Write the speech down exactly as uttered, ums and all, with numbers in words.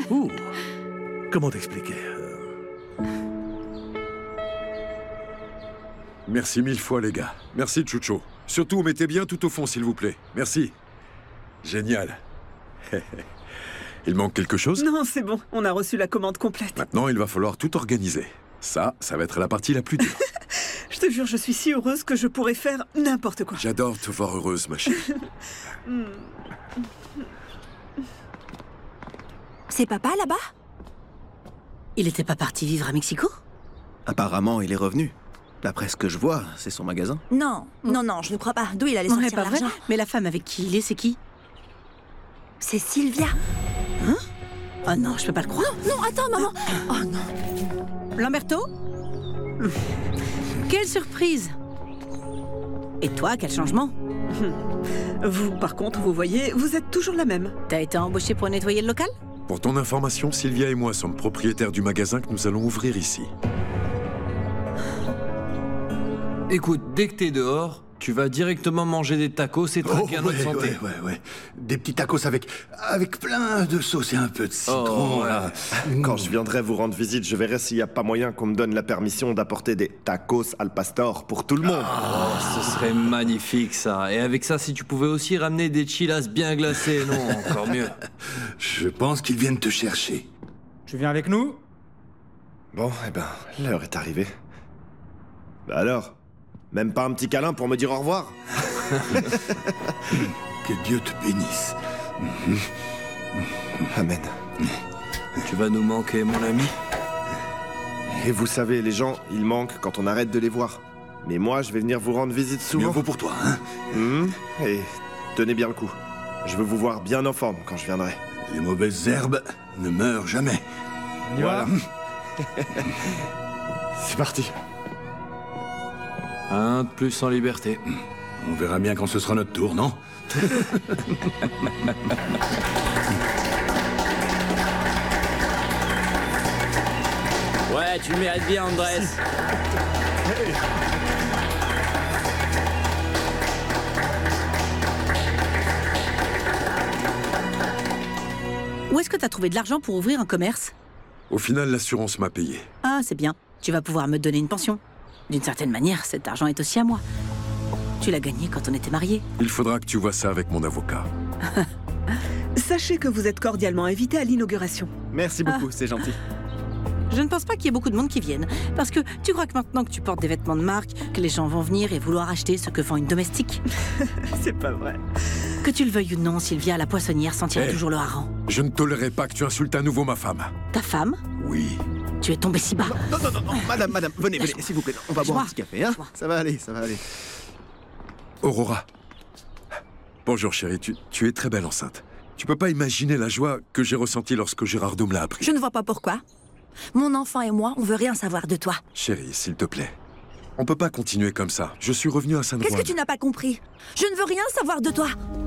Ouh. Comment t'expliquer? Merci mille fois, les gars. Merci, Chucho. Surtout, mettez bien tout au fond, s'il vous plaît. Merci. Génial. Il manque quelque chose? Non, c'est bon. On a reçu la commande complète. Maintenant, il va falloir tout organiser. Ça, ça va être la partie la plus dure. Je te jure, je suis si heureuse que je pourrais faire n'importe quoi. J'adore te voir heureuse, ma chérie. C'est papa, là-bas? Il était pas parti vivre à Mexico? Apparemment, il est revenu. D'après ce que je vois, c'est son magasin. Non, non, non, je ne crois pas. D'où il allait Ouais, sortir pas vrai. l'argent? Mais la femme avec qui il est, c'est qui? C'est Sylvia. Hein? Oh non, je peux pas le croire. Non, attends, maman. Oh non. Lamberto? Quelle surprise! Et toi, quel changement? Vous, par contre, vous voyez, vous êtes toujours la même. T'as été embauché pour nettoyer le local? Pour ton information, Sylvia et moi sommes propriétaires du magasin que nous allons ouvrir ici. Écoute, dès que t'es dehors, tu vas directement manger des tacos et traquer Oh, à notre ouais, santé. ouais, ouais, ouais. Des petits tacos avec, avec plein de sauce et un peu de citron, Oh, ouais. là. Quand je viendrai vous rendre visite, je verrai s'il n'y a pas moyen qu'on me donne la permission d'apporter des tacos al pastor pour tout le monde. Oh, ce serait magnifique ça. Et avec ça, si tu pouvais aussi ramener des chilas bien glacés, non, encore mieux. Je pense qu'ils viennent te chercher. Tu viens avec nous? Bon, eh ben, l'heure est arrivée. Bah alors? Même pas un petit câlin pour me dire au revoir? Que Dieu te bénisse. Amen. Tu vas nous manquer, mon ami. Et vous savez, les gens, ils manquent quand on arrête de les voir. Mais moi, je vais venir vous rendre visite Mieux souvent. vaut pour toi, hein. Hum, Et tenez bien le coup. Je veux vous voir bien en forme quand je viendrai. Les mauvaises herbes ne meurent jamais. On y va? C'est parti. Un de plus en liberté. On verra bien quand ce sera notre tour, non? Ouais, tu le mérites bien, Andrés. Où est-ce que t'as trouvé de l'argent pour ouvrir un commerce? Au final, l'assurance m'a payé. Ah, c'est bien. Tu vas pouvoir me donner une pension. D'une certaine manière, cet argent est aussi à moi. Tu l'as gagné quand on était mariés. Il faudra que tu vois ça avec mon avocat. Sachez que vous êtes cordialement invité à l'inauguration. Merci beaucoup, c'est gentil. Je ne pense pas qu'il y ait beaucoup de monde qui vienne. Parce que tu crois que maintenant que tu portes des vêtements de marque, que les gens vont venir et vouloir acheter ce que vend une domestique? C'est pas vrai. Que tu le veuilles ou non, Sylvia, la poissonnière sentira Hey. toujours le hareng. Je ne tolérerai pas que tu insultes à nouveau ma femme. Ta femme? Oui. Tu es tombé si bas. Non, non, non, non, madame, madame, venez, venez, s'il vous plaît. On va boire un petit café, hein? Ça va aller, ça va aller. Aurora. Bonjour chérie, tu, tu es très belle enceinte. Tu peux pas imaginer la joie que j'ai ressentie lorsque Gérardo me l'a appris. Je ne vois pas pourquoi. Mon enfant et moi, on veut rien savoir de toi. Chérie, s'il te plaît. On peut pas continuer comme ça. Je suis revenu à San Juan. Qu'est-ce que tu n'as pas compris? Je ne veux rien savoir de toi.